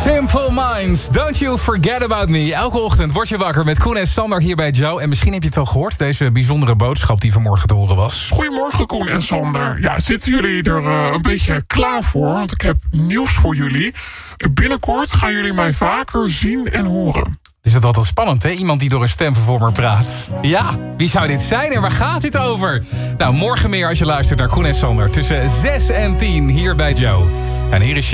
Simple Minds, don't you forget about me. Elke ochtend word je wakker met Koen en Sander hier bij Joe. En misschien heb je het wel gehoord, deze bijzondere boodschap die vanmorgen te horen was. Goedemorgen Koen en Sander. Ja, zitten jullie er een beetje klaar voor? Want ik heb nieuws voor jullie. Binnenkort gaan jullie mij vaker zien en horen. Is het altijd spannend, hè? Iemand die door een stemvervormer praat. Ja, wie zou dit zijn en waar gaat dit over? Nou, morgen meer als je luistert naar Koen en Sander. Tussen 6 en 10 hier bij Joe. En hier is